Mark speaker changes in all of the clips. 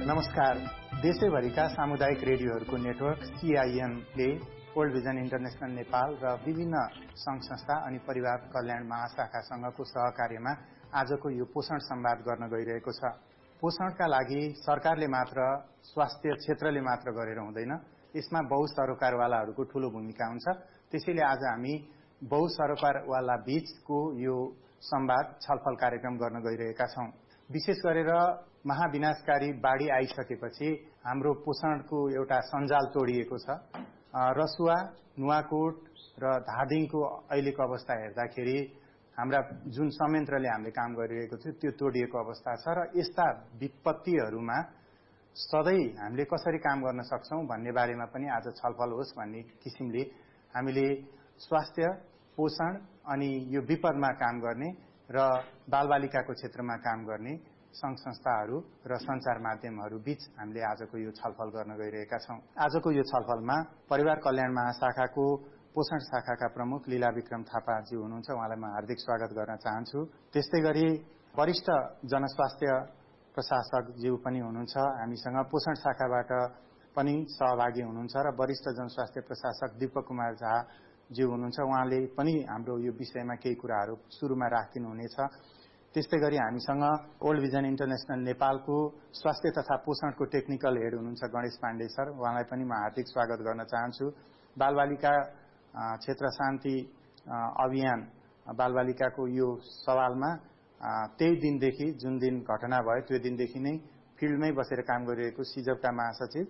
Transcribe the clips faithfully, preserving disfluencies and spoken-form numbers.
Speaker 1: नमस्कार। देशैभरिका सामुदायिक रेडियोहरूको network सीआईएनले world vision international Nepal र विभिन्न संघ संस्था अनि परिवार कल्याण महाशाखासँगको सहकार्यमा आजको यो पोषण संवाद गर्न गइरहेको छ। पोषणका लागि सरकारले मात्र, स्वास्थ्य क्षेत्रले मात्र गरेर हुँदैन, यसमा बहुसरोकारवालाहरूको ठूलो भूमिका हुन्छ। त्यसैले आज हामी बहुसरोकारवाला बीचको यो संवाद छलफल कार्यक्रम गर्न गइरहेका छौं। विशेष गरेर महाविनाशकारी बाढी आइसकेपछि हाम्रो पोषणको एउटा सञ्जाल तोडिएको छ। रसुवा, नुवाकोट र धादिङको अहिलेको अवस्था हेर्दाखेरि हाम्रा जुन संयन्त्रले हामीले काम गरिरहेको थियो त्यो तोडिएको अवस्था छ र यस्ता विपत्तिहरूमा सधैँ हामीले कसरी काम गर्न सक्छौं भन्ने बारेमा पनि आज छलफल होस् भन्ने किसिमले हामीले स्वास्थ्य, पोषण अनि यो विपदमा काम गर्ने र बालबालिकाको क्षेत्रमा काम गर्ने संघ संस्थाहरू र सञ्चार माध्यमहरू बीच हामीले आजको यो छलफल गर्न गइरहेका छौं। आजको यो छलफलमा परिवार कल्याण महाशाखाको पोषण शाखाका प्रमुख लीला विक्रम थापाजी हुनुहुन्छ। उहाँलाई म हार्दिक स्वागत गर्न चाहन्छु। त्यस्तै गरी वरिष्ठ जनस्वास्थ्य प्रशासकज्यू पनि हुनुहुन्छ हामीसँग। पोषण शाखाबाट पनि सहभागी हुनुहुन्छ र वरिष्ठ जनस्वास्थ्य प्रशासक दीपक कुमार झा ज्यू हुनुहुन्छ। उहाँले पनि हाम्रो यो विषयमा केही कुराहरू सुरुमा राखिदिनुहुनेछ। त्यस्तै गरी हामीसँग वर्ल्ड भिजन इन्टरनेशनल नेपालको स्वास्थ्य तथा पोषणको टेक्निकल हेड हुनुहुन्छ गणेश पाण्डे सर। उहाँलाई पनि म हार्दिक स्वागत गर्न चाहन्छु। बालबालिका क्षेत्र शान्ति अभियान बालबालिकाको यो सवालमा त्यही दिनदेखि जुन दिन घटना भयो त्यो दिनदेखि नै फिल्डमै बसेर काम गरिरहेको सिजपका महासचिव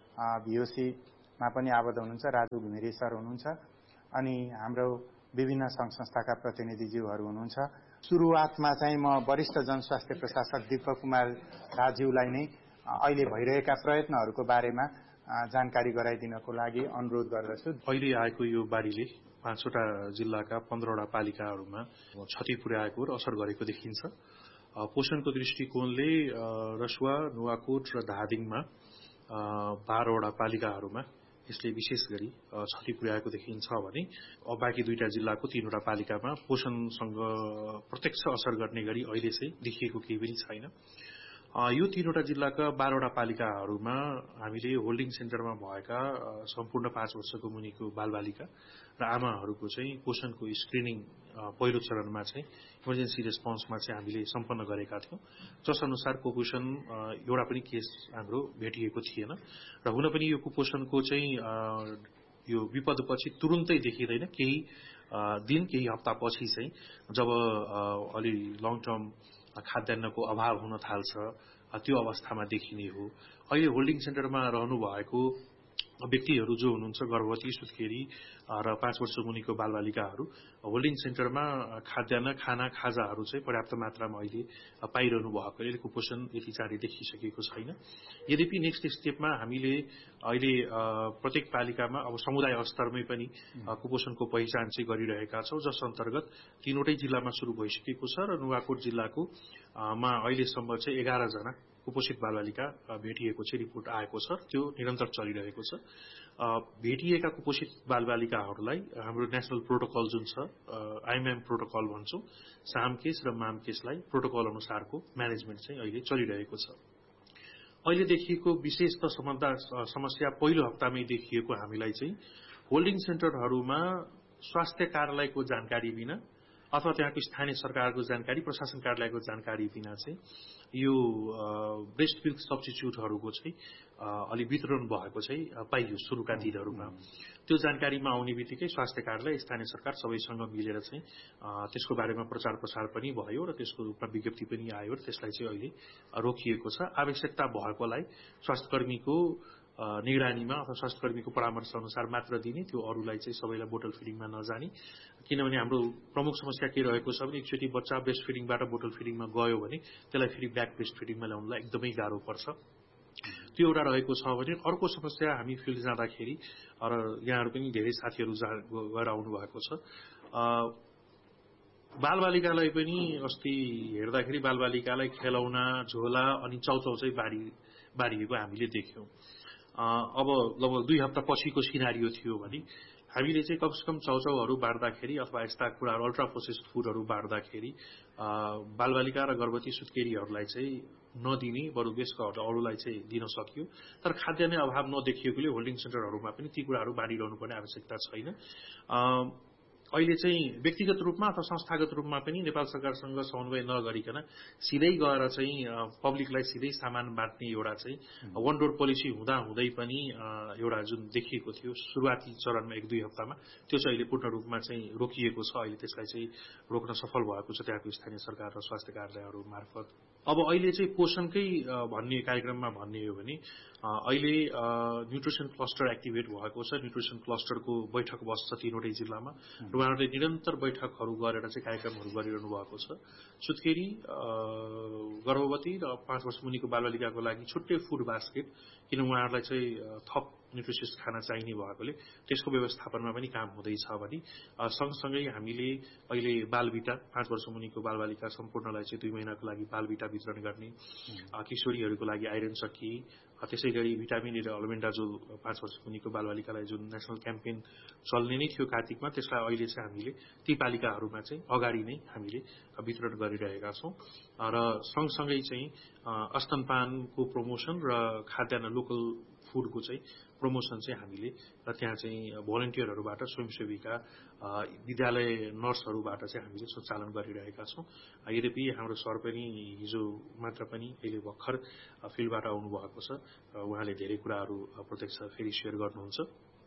Speaker 1: भीओसीमा पनि आबद्ध हुनुहुन्छ राजु घिमिरे सर हुनुहुन्छ अनि हाम्रो विभिन्न संघ संस्थाका प्रतिनिधिज्यूहरू हुनुहुन्छ। सुरुवातमा चाहिँ म वरिष्ठ जनस्वास्थ्य प्रशासक दीपक कुमार झाज्यूलाई नै अहिले भइरहेका प्रयत्नहरूको बारेमा जानकारी गराइदिनको लागि अनुरोध गर्दछु।
Speaker 2: अहिले आएको यो बाढीले पाँचवटा जिल्लाका पन्ध्रवटा पालिकाहरूमा क्षति पुर्याएको र असर गरेको देखिन्छ। पोषणको दृष्टिकोणले रसुवा, नुवाकोट र धादिङमा बाह्रवटा पालिकाहरूमा यसले विशेष गरी क्षति पुर्याएको देखिन्छ भने बाँकी दुईटा जिल्लाको तीनवटा पालिकामा पोषणसँग प्रत्यक्ष असर गर्ने गरी अहिले चाहिँ देखिएको केही पनि छैन। यो तीनवटा जिल्लाका बाह्रवटा पालिकाहरूमा हामीले होल्डिङ सेन्टरमा भएका सम्पूर्ण पाँच वर्षको मुनिको बालबालिका र आमाहरूको चाहिँ पोषणको स्क्रिनिङ पहिलो चरणमा चाहिँ इमर्जेन्सी रेस्पोन्समा चाहिँ हामीले सम्पन्न गरेका थियौं, जस अनुसार कुपोषण एउटा पनि केस हाम्रो भेटिएको थिएन र हुन पनि यो कुपोषणको चाहिँ यो विपदपछि तुरुन्तै देखिँदैन। केही दिन केही हप्तापछि चाहिँ जब अलि लङ टर्म खाद्यान्नको अभाव हुन थाल्छ त्यो अवस्थामा देखिने हो। अहिले होल्डिङ सेन्टरमा रहनु भएको व्यक्तिहरू जो हुनुहुन्छ गर्भवती, सुत्केरी र पाँच वर्ष मुनिको बालबालिकाहरू होल्डिङ सेन्टरमा खाद्यान्न खाना खाजाहरू चाहिँ पर्याप्त मात्रामा अहिले पाइरहनु भएकोले कुपोषण यति चाँडै देखिसकेको छैन। यद्यपि नेक्स्ट स्टेपमा हामीले अहिले प्रत्येक पालिकामा अब समुदाय स्तरमै पनि कुपोषणको पहिचान चाहिँ गरिरहेका छौं, जस अन्तर्गत तीनवटै जिल्लामा शुरू भइसकेको छ र नुवाकोट जिल्लाको मा अहिलेसम्म चाहिँ एघार जना कुपोषित बालबालिका भेटिएको चाहिँ रिपोर्ट आएको छ। त्यो निरन्तर चलिरहेको छ। भेटिएका कुपोषित बालबालिकाहरूलाई हाम्रो नेशनल प्रोटोकल जुन छ आइएमएम प्रोटोकल भन्छौं, सामकेस र मामकेसलाई प्रोटोकल अनुसारको म्यानेजमेन्ट चाहिँ अहिले चलिरहेको छ। अहिले देखिएको विशेष त समस्या पहिलो हप्तामै देखिएको हामीलाई चाहिँ होल्डिङ सेन्टरहरूमा स्वास्थ्य कार्यालयको जानकारी बिना अथवा त्यहाँको स्थानीय सरकारको जानकारी, प्रशासन कार्यालयको जानकारी बिना चाहिँ यो ब्रेस्ट मिल्क सब्स्टिट्युटहरूको चाहिँ अलि वितरण भएको चाहिँ पाइयो सुरुका दिनहरूमा। त्यो जानकारीमा आउने बित्तिकै स्वास्थ्य कार्यालय, स्थानीय सरकार सबैसँग मिलेर चाहिँ त्यसको बारेमा प्रचार प्रसार पनि भयो र त्यसको रूपमा विज्ञप्ति पनि आयो र त्यसलाई चाहिँ अहिले रोकिएको छ। आवश्यकता भएकोलाई स्वास्थ्यकर्मीको निगरानीमा अथवा स्वास्थ्यकर्मीको परामर्श अनुसार मात्र दिने, त्यो अरूलाई चाहिँ सबैलाई बोटल फिडिङमा नजाने। किनभने हाम्रो प्रमुख समस्या के रहेको छ भने एकचोटि बच्चा ब्रेस्ट फिडिङबाट बोटल फिडिङमा गयो भने त्यसलाई फेरि ब्याक ब्रेस्ट फिडिङमा ल्याउनलाई एकदमै गाह्रो पर्छ। त्यो एउटा रहेको छ भने अर्को समस्या हामी फिल्ड जाँदाखेरि र यहाँहरू पनि धेरै साथीहरू गएर आउनु भएको छ, बालबालिकालाई पनि अस्ति हेर्दाखेरि बालबालिकालाई खेलौना, झोला अनि चाउचाउ चाहिँ बाढी बाढिएको हामीले देख्यौं। अब लगभग दुई हप्ता पछिको सिनारियो थियो भने हामीले चाहिँ कमसेकम चाउचाउहरू बाँड्दाखेरि अथवा यस्ता कुराहरू अल्ट्रा प्रोसेस्ड फुडहरू बाँड्दाखेरि बालबालिका र गर्भवती सुत्केरीहरूलाई चाहिँ नदिने बरु बेसको अरूलाई चाहिँ दिन सकियो। तर खाद्यान्न अभाव नदेखिएकोले होल्डिङ सेन्टरहरूमा पनि ती कुराहरू बाँडिरहनु पर्ने आवश्यकता छैन। अहिले चाहिँ व्यक्तिगत रूपमा अथवा संस्थागत रूपमा पनि नेपाल सरकारसँग समन्वय नगरिकन सिधै गएर चाहिँ पब्लिकलाई सिधै सामान बाँड्ने एउटा चाहिँ वन डोर पोलिसी हुँदा हुँदै पनि एउटा जुन देखिएको थियो सुरुवाती चरणमा एक दुई हप्तामा, त्यो चाहिँ अहिले पूर्ण रूपमा चाहिँ रोकिएको छ। अहिले त्यसलाई चाहिँ रोक्न सफल भएको छ त्यहाँको स्थानीय सरकार र स्वास्थ्य कार्यालयहरू मार्फत। अब अहिले चाहिँ पोषणकै भन्ने कार्यक्रममा भन्ने हो भने अहिले न्युट्रिसन क्लस्टर एक्टिभेट भएको छ। न्युट्रिसन क्लस्टरको बैठक बस्छ तीनवटै जिल्लामा र उहाँहरूले निरन्तर बैठकहरू गरेर चाहिँ कार्यक्रमहरू गरिरहनु भएको छ। सुत्केरी, गर्भवती र पाँच वर्ष मुनिको बालबालिकाको लागि छुट्टै फुड बास्केट, किन उहाँहरूलाई चाहिँ थप न्युट्रिसियस खाना चाहिने भएकोले त्यसको व्यवस्थापनमा पनि काम हुँदैछ भने सँगसँगै हामीले अहिले बालबिटा पाँच वर्ष मुनिको बालबालिका सम्पूर्णलाई चाहिँ दुई महिनाको लागि बालबिटा वितरण गर्ने, किशोरीहरूको लागि आइरन सकी, त्यसै गरी भिटामिन र अल्बेन्डाजोल पाँच वर्ष मुनिको बालबालिकालाई जुन नेसनल क्याम्पेन चल्ने नै थियो कार्तिकमा, त्यसलाई अहिले चाहिँ हामीले ती पालिकाहरूमा चाहिँ अगाडि नै हामीले वितरण गरिरहेका छौँ। र सँगसँगै चाहिँ स्तनपानको प्रमोसन र खाद्यान्न लोकल फुडको चाहिँ प्रमोसन चाहिँ हामीले त्यहाँ चाहिँ भोलिन्टियरहरूबाट, स्वयंसेविका, विद्यालय नर्सहरूबाट चाहिँ हामीले सञ्चालन गरिरहेका छौँ। यद्यपि हाम्रो सर पनि हिजो मात्र पनि अहिले भर्खर फिल्डबाट आउनुभएको छ, उहाँले धेरै कुराहरू प्रत्यक्ष फेरि सेयर गर्नुहुन्छ।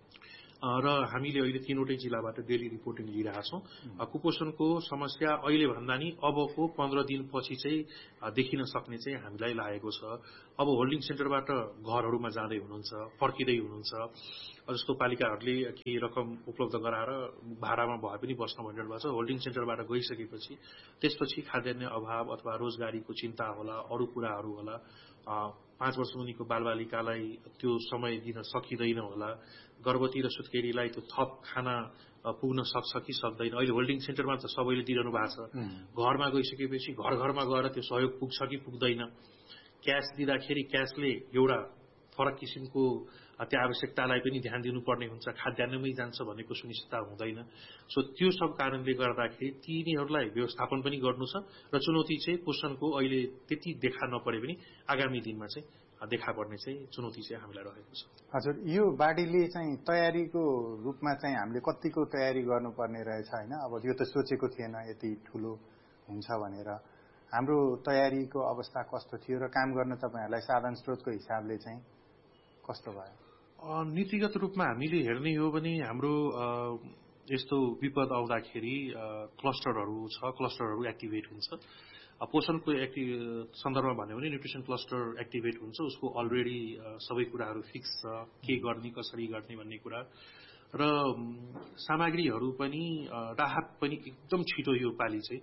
Speaker 2: र हामीले अहिले तीनवटै जिल्लाबाट डेली रिपोर्टिङ लिइरहेछौँ। कुपोषणको समस्या अहिले भन्दा नि अबको पन्ध्र दिनपछि चाहिँ देखिन सक्ने चाहिँ हामीलाई लागेको छ। अब होल्डिङ सेन्टरबाट घरहरूमा जाँदै हुनुहुन्छ, फर्किँदै हुनुहुन्छ, जस्तो पालिकाहरूले केही रकम उपलब्ध गराएर भाडामा भए पनि बस्न भनिरहनु भएको छ। होल्डिङ सेन्टरबाट गइसकेपछि त्यसपछि खाद्यान्न अभाव अथवा रोजगारीको चिन्ता होला, अरू कुराहरू होला, पाँच वर्ष मुनिको बालबालिकालाई त्यो समय दिन सकिँदैन होला, गर्भवती र सुत्केरीलाई त्यो थप खाना पुग्न सक्छ कि सक्दैन। अहिले होल्डिङ सेन्टरमा त सबैले दिइरहनु भएको छ, घरमा गइसकेपछि घर घरमा गएर त्यो सहयोग पुग्छ कि पुग्दैन। क्यास दिँदाखेरि क्यासले एउटा फरक किसिमको त्यो आवश्यकतालाई पनि ध्यान दिनुपर्ने हुन्छ, खाद्यान्नमै जान्छ भन्नेको सुनिश्चितता हुँदैन। सो त्यो सब कारणले गर्दाखेरि तिनीहरूलाई व्यवस्थापन पनि गर्नु छ र चुनौती चाहिँ पोषणको अहिले त्यति देखा नपरे पनि आगामी दिनमा चाहिँ देखा पर्ने चाहिँ चुनौती चाहिँ हामीलाई रहेको छ।
Speaker 1: हजुर, यो बाढीले चाहिँ तयारीको रूपमा चाहिँ हामीले कतिको तयारी गर्नुपर्ने रहेछ होइन? अब यो त सोचेको थिएन यति ठुलो हुन्छ भनेर। हाम्रो तयारीको अवस्था कस्तो थियो र काम गर्न तपाईँहरूलाई साधन स्रोतको हिसाबले चाहिँ कस्तो भयो?
Speaker 2: नीतिगत रूपमा हामीले हेर्ने हो भने हाम्रो यस्तो विपद आउँदाखेरि क्लस्टरहरू छ, क्लस्टरहरू एक्टिभेट हुन्छ। पोषणको एक्टि सन्दर्भमा भन्यो भने न्युट्रिसन क्लस्टर एक्टिभेट हुन्छ, उसको अलरेडी सबै कुराहरू फिक्स छ, के गर्ने कसरी गर्ने भन्ने कुरा। र सामग्रीहरू पनि राहत पनि एकदम छिटो यो पालि चाहिँ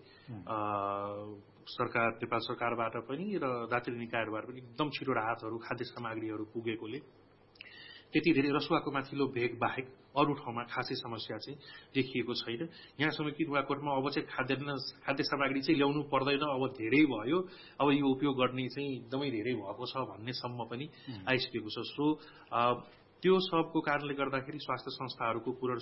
Speaker 2: सरकार नेपाल सरकारबाट पनि र दात्री निकायहरूबाट पनि एकदम छिटो राहतहरू खाद्य सामग्रीहरू पुगेकोले त्यति धेरै रसुवाको माथिल्लो भेग बाहेक अरू ठाउँमा खासै समस्या चाहिँ देखिएको छैन। यहाँसम्म कि नुवाकोटमा अब चाहिँ खाद्यान्न खाद्य सामग्री चाहिँ ल्याउनु पर्दैन, अब धेरै भयो, अब यो उपयोग गर्ने चाहिँ एकदमै धेरै भएको छ भन्नेसम्म पनि आइसकेको छ। सो त्यो सबको कारणले गर्दाखेरि स्वास्थ्य संस्थाहरूको पूर्ण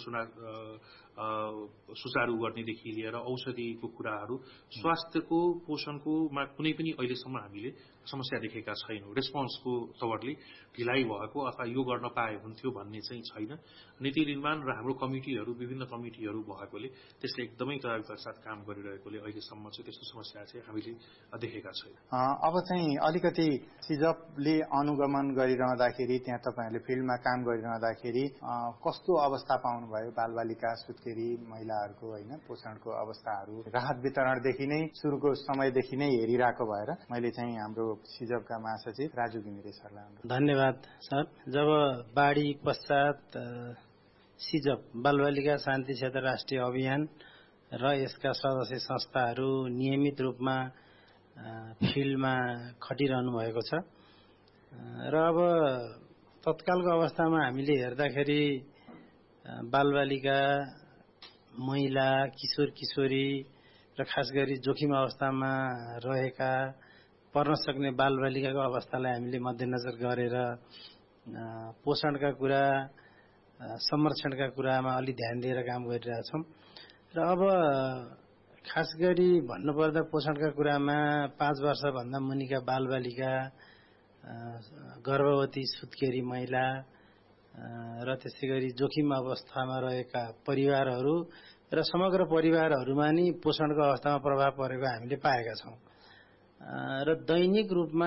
Speaker 2: सुचारू गर्नेदेखि लिएर औषधिको कुराहरू, स्वास्थ्यको पोषणकोमा कुनै पनि अहिलेसम्म हामीले समस्या देखेका छैनौँ। रेस्पोन्सको तवरले ढिलाइ भएको अथवा यो गर्न पाए हुन्थ्यो भन्ने चाहिँ छैन। नीति निर्माण र हाम्रो कमिटीहरू विभिन्न कमिटीहरू भएकोले त्यसले एकदमै तयारीका साथ काम गरिरहेकोले अहिलेसम्म चाहिँ त्यस्तो समस्या चाहिँ हामीले देखेका छैनौँ।
Speaker 1: अब चाहिँ अलिकति सिजपले अनुगमन गरिरहँदाखेरि त्यहाँ तपाईँहरूले फिल्डमा काम गरिरहँदाखेरि कस्तो अवस्था पाउनुभयो? बालबालिका, सुत्केरी महिलाहरूको होइन पोषणको अवस्थाहरू राहत वितरणदेखि नै सुरुको समयदेखि नै हेरिरहेको भएर मैले चाहिँ हाम्रो सिजपका महासचिव राजु घिमिरे सरलाई अनुरोध।
Speaker 3: धन्यवाद सर। जब बाढी पश्चात सिजप बालबालिका शान्ति क्षेत्र राष्ट्रिय अभियान र यसका सदस्य संस्थाहरू नियमित रूपमा फिल्डमा खटिरहनु भएको छ र अब तत्कालको अवस्थामा हामीले हेर्दाखेरि बालबालिका, महिला, किशोर किशोरी र खास गरी जोखिम अवस्थामा रहेका पर्न सक्ने बालबालिकाको अवस्थालाई हामीले मध्यनजर गरेर पोषणका कुरा, संरक्षणका कुरामा अलि ध्यान दिएर काम गरिरहेछौँ र अब खास गरी भन्नुपर्दा पोषणका कुरामा पाँच वर्षभन्दा मुनिका बालबालिका, गर्भवती सुत्केरी महिला र त्यसै गरी जोखिम अवस्थामा रहेका परिवारहरू र समग्र परिवारहरूमा नि पोषणको अवस्थामा प्रभाव परेको हामीले पाएका छौँ। र दैनिक रूपमा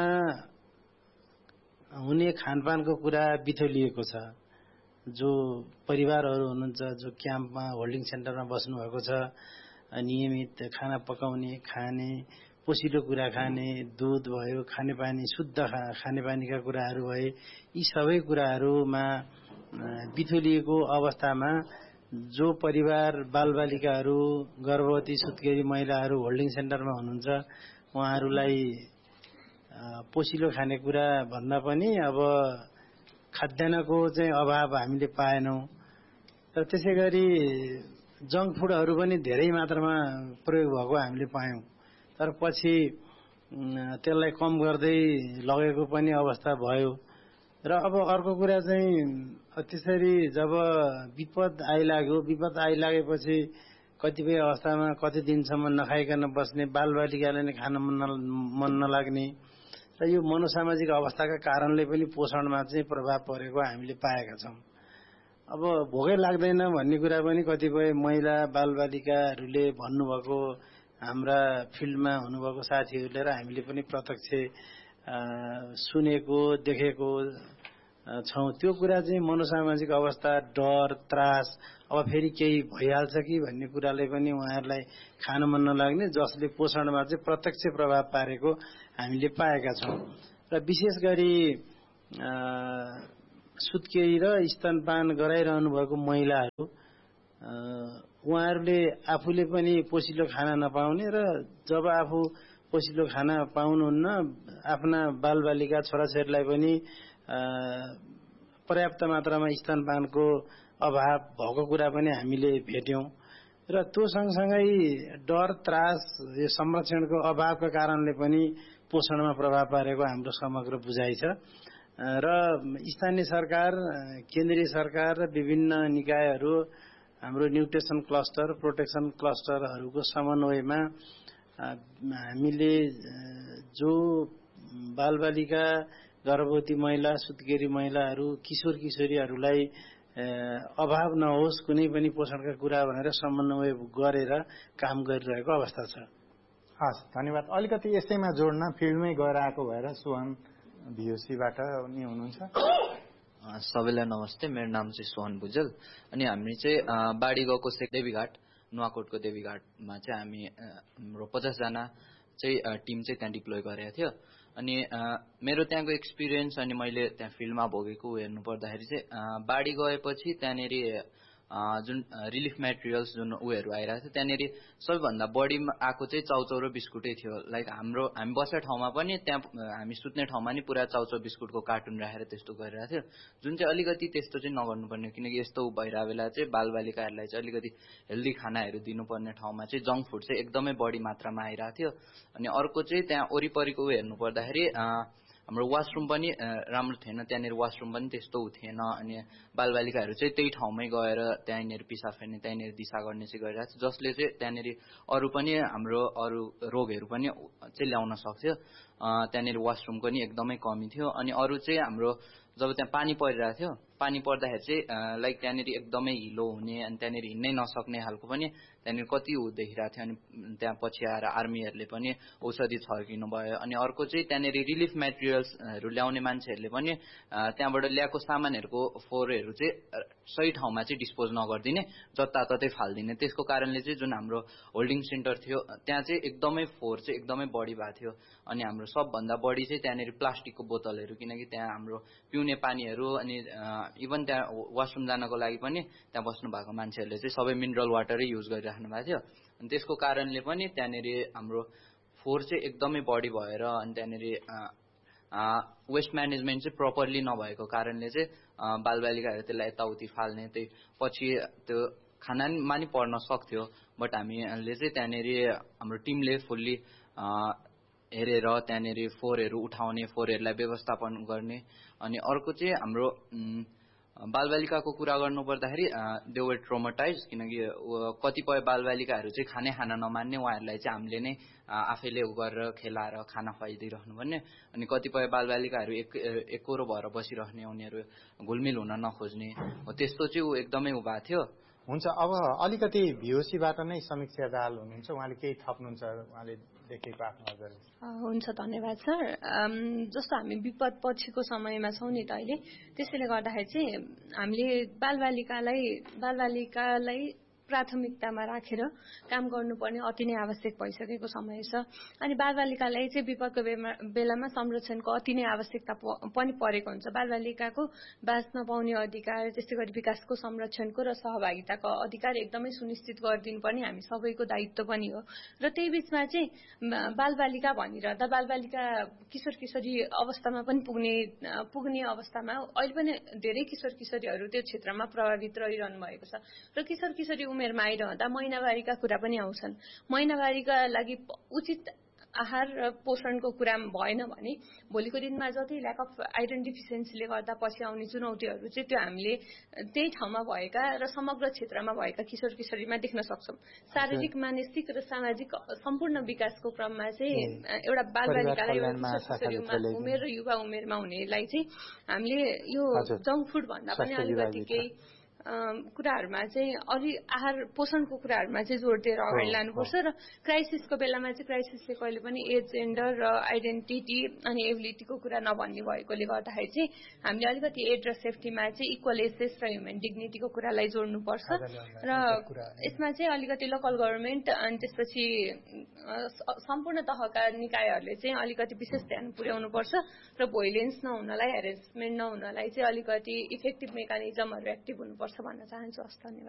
Speaker 3: हुने खानपानको कुरा बिथोलिएको छ। जो परिवारहरू हुनुहुन्छ, जो क्याम्पमा होल्डिङ सेन्टरमा बस्नुभएको छ, नियमित खाना पकाउने, खाने, पोसिलो कुरा खाने, दुध भयो, खानेपानी, शुद्ध खानेपानीका कुराहरू भए, यी सबै कुराहरूमा बिथोलिएको अवस्थामा जो परिवार बालबालिकाहरू, गर्भवती सुत्केरी महिलाहरू होल्डिङ सेन्टरमा हुनुहुन्छ, उहाँहरूलाई पोसिलो खानेकुरा भन्दा पनि अब खाद्यान्नको चाहिँ अभाव हामीले पाएनौँ। र त्यसै गरी जङ्क फुडहरू पनि धेरै मात्रामा प्रयोग भएको हामीले पायौँ। तर पछि त्यसलाई कम गर्दै लगेको पनि अवस्था भयो। र अब अर्को कुरा चाहिँ त्यसरी जब विपद आइलाग्यो, विपद आइलागेपछि कतिपय अवस्थामा कति दिनसम्म नखाइकन बस्ने, बालबालिकालाई नै खान मन नलाग्ने र यो मनोसामाजिक अवस्थाका कारणले पनि पोषणमा चाहिँ प्रभाव परेको हामीले पाएका छौँ। अब भोकै लाग्दैन भन्ने कुरा पनि कतिपय महिला बालबालिकाहरूले भन्नुभएको हाम्रा फिल्डमा हुनुभएको साथीहरूले र हामीले पनि प्रत्यक्ष सुनेको देखेको छौँ। त्यो कुरा चाहिँ मनोसामाजिक अवस्था, डर, त्रास, अब फेरि केही भइहाल्छ कि भन्ने कुराले पनि उहाँहरूलाई खान मन नलाग्ने, जसले पोषणमा चाहिँ प्रत्यक्ष प्रभाव पारेको हामीले पाएका छौँ। र विशेष गरी सुत्केरी र स्तनपान गराइरहनु भएको महिलाहरू, उहाँहरूले आफूले पनि पोसिलो खाना नपाउने र जब आफू पोसिलो खाना पाउनुहुन्न, आफ्ना बालबालिका छोराछोरीलाई पनि पर्याप्त मात्रामा स्तनपानको अभाव भएको कुरा पनि हामीले भेट्यौँ। र त्यो सँगसँगै डर, त्रास, यो संरक्षणको अभावका कारणले पनि पोषणमा प्रभाव पारेको हाम्रो समग्र बुझाइ छ। र स्थानीय सरकार, केन्द्रीय सरकार र विभिन्न निकायहरू, हाम्रो न्युट्रिसन क्लस्टर, प्रोटेक्सन क्लस्टरहरूको समन्वयमा हामीले जो बालबालिका, गर्भवती महिला, सुत्केरी महिलाहरू, किशोर किशोरीहरूलाई अभाव नहोस् कुनै पनि पोषणका कुरा भनेर समन्वय गरेर काम गरिरहेको अवस्था छ।
Speaker 1: हस्, धन्यवाद। अलिकति यसैमा जोड्न, फिल्डमै गएर आएको भएर सोहन भिओसीबाट नि हुनुहुन्छ।
Speaker 4: सबैलाई नमस्ते, मेरो नाम चाहिँ सोहन भुजेल। अनि हामी चाहिँ बाढी गएको से देवीघाट, नुवाकोटको देवीघाटमा चाहिँ हामी हाम्रो पचासजना चाहिँ टिम चाहिँ त्यहाँ डिप्लोय गरेको थियो। अनि मेरो त्यहाँको एक्सपिरियन्स अनि मैले त्यहाँ फिल्डमा भोगेको हेर्नु पर्दाखेरि चाहिँ बाढी गएपछि त्यहाँनिर जुन रिलिफ मेटेरियल्स जुन उयोहरू आइरहेको थियो, त्यहाँनिर सबैभन्दा बढी आएको चाहिँ चाउचाउ र बिस्कुटै थियो। लाइक हाम्रो हामी बसेको ठाउँमा पनि, त्यहाँ हामी सुत्ने ठाउँमा नि पुरा चाउचाउ बिस्कुटको कार्टुन राखेर त्यस्तो गरिरहेको थियो, जुन चाहिँ अलिकति त्यस्तो चाहिँ नगर्नुपर्ने, किनकि यस्तो भइरहेको बेला चाहिँ बालबालिकाहरूलाई चाहिँ अलिकति हेल्दी खानाहरू दिनुपर्ने ठाउँमा चाहिँ जङ्क फुड चाहिँ एकदमै बढी मात्रामा आइरहेको थियो। अनि अर्को चाहिँ त्यहाँ वरिपरिको उयो हेर्नु पर्दाखेरि हाम्रो वासरुम पनि राम्रो थिएन, त्यहाँनिर वासरुम पनि त्यस्तो थिएन। अनि बालबालिकाहरू चाहिँ त्यही ठाउँमै गएर त्यहाँनिर पिसाब फेर्ने, त्यहाँनिर दिशा गर्ने चाहिँ गरिरहेको थियो, जसले चाहिँ त्यहाँनिर अरू पनि हाम्रो अरू रोगहरू पनि चाहिँ ल्याउन सक्थ्यो। त्यहाँनिर वासरुमको नि एकदमै कमी थियो। अनि अरू चाहिँ हाम्रो जब त्यहाँ पानी परिरहेको थियो, पानी पर्दाखेरि चाहिँ लाइक त्यहाँनिर एकदमै हिलो हुने, अनि त्यहाँनिर हिँड्नै नसक्ने खालको पनि त्यहाँनिर कति देखिरहेको थियो। अनि त्यहाँ पछि आएर आर्मीहरूले पनि औषधि छर्किनु भयो। अनि अर्को चाहिँ त्यहाँनिर रिलिफ मेटेरियल्सहरू ल्याउने मान्छेहरूले पनि त्यहाँबाट ल्याएको सामानहरूको फोहोरहरू चाहिँ सही ठाउँमा चाहिँ डिस्पोज नगरिदिने, जताततै फालिदिने। त्यसको कारणले चाहिँ जुन हाम्रो होल्डिङ सेन्टर थियो त्यहाँ चाहिँ एकदमै फोहोर चाहिँ एकदमै बढी भएको थियो। अनि हाम्रो सबभन्दा बढी चाहिँ त्यहाँनिर प्लास्टिकको बोतलहरू, किनकि त्यहाँ हाम्रो पिउने पानीहरू अनि इभन त्यहाँ वासरुम जानको लागि पनि त्यहाँ बस्नु भएको मान्छेहरूले चाहिँ सबै मिनरल वाटरै युज गरिराख्नु भएको थियो। अनि त्यसको कारणले पनि त्यहाँनिर हाम्रो फोहोर चाहिँ एकदमै बढी भएर, अनि त्यहाँनिर वेस्ट म्यानेजमेन्ट चाहिँ प्रपरली नभएको कारणले चाहिँ बालबालिकाहरू त्यसलाई यताउति फाल्ने, त्यही पछि त्यो खानामा नि पर्न सक्थ्यो। बट हामीले चाहिँ त्यहाँनिर हाम्रो टिमले फुल्ली हेरेर त्यहाँनिर फोहोरहरू उठाउने, फोहोरहरूलाई व्यवस्थापन गर्ने। अनि अर्को चाहिँ हाम्रो बालबालिकाको कुरा गर्नुपर्दाखेरि दे वर ट्रोमाटाइज, किनकि कतिपय बालबालिकाहरू चाहिँ खाने खाना नमान्ने, उहाँहरूलाई चाहिँ हामीले नै आफैले उ गरेर खेलाएर खाना खुवाइदिइरहनु पर्ने, अनि कतिपय बालबालिकाहरू एक एकरो भएर बसिरहने, उनीहरू घुलमिल हुन नखोज्ने, हो त्यस्तो चाहिँ ऊ एकदमै उ भएको थियो।
Speaker 1: हुन्छ, अब अलिकति भिओसीबाट नै समीक्षा दाहाल हुनुहुन्छ, उहाँले केही थप्नुहुन्छ उहाँले देखेको आफ्नो नजर?
Speaker 5: हुन्छ, धन्यवाद सर। जस्तो हामी विपद पछिको समयमा छौँ नि त अहिले, त्यसैले गर्दाखेरि चाहिँ हामीले बालबालिकालाई बालबालिकालाई प्राथमिकतामा राखेर काम गर्नुपर्ने अति नै आवश्यक भइसकेको समय छ। अनि बालबालिकालाई चाहिँ विपदको बेलामा संरक्षणको अति नै आवश्यकता पनि परेको हुन्छ। बालबालिकाको बाँच्न पाउने अधिकार, त्यस्तै गरी विकासको संरक्षणको र सहभागिताको अधिकार एकदमै सुनिश्चित गरिदिनु पर्ने हामी सबैको दायित्व पनि हो। र त्यही बिचमा चाहिँ बालबालिका भनिरहँदा बालबालिका किशोर किशोरी अवस्थामा पनि पुग्ने पुग्ने अवस्थामा अहिले पनि धेरै किशोर किशोरीहरू त्यो क्षेत्रमा प्रभावित रहिरहनु भएको छ। र किशोर किशोरी उमेरमा आइरहँदा महिनावारीका कुरा पनि आउँछन्। महिनावारीका लागि उचित आहार र पोषणको कुरा भएन भने भोलिको दिनमा जति ल्याक अफ आइरन डिफिसियन्सीले गर्दा पछि आउने चुनौतीहरू चाहिँ त्यो हामीले त्यही ठाउँमा भएका र समग्र क्षेत्रमा भएका किशोर किशोरीमा देख्न सक्छौँ। शारीरिक, मानसिक र सामाजिक सम्पूर्ण विकासको क्रममा चाहिँ एउटा बालबालिकालाई उमेर र युवा उमेरमा हुनेलाई चाहिँ हामीले यो जङ्क फुड भन्दा पनि अलिकति केही कुराहरूमा चाहिँ अलि आहार पोषणको कुराहरूमा चाहिँ जोड दिएर अगाडि लानुपर्छ। र क्राइसिसको बेलामा चाहिँ क्राइसिसले कहिले पनि एज, जेन्डर र आइडेन्टिटी अनि एबिलिटीको कुरा नभन्ने भएकोले गर्दाखेरि चाहिँ हामीले अलिकति एड र सेफ्टीमा चाहिँ इक्वल एसेस र ह्युमन डिग्निटीको कुरालाई जोड्नुपर्छ। र यसमा चाहिँ अलिकति लोकल गभर्मेन्ट अनि त्यसपछि सम्पूर्ण तहका निकायहरूले चाहिँ अलिकति विशेष ध्यान पुर्याउनुपर्छ र भोइलेन्स नहुनलाई, हेरेसमेन्ट नहुनलाई चाहिँ अलिकति इफेक्टिभ मेकानिजमहरू एक्टिभ हुनुपर्छ भन्न चाहन्छु। हस्, धन्यवाद।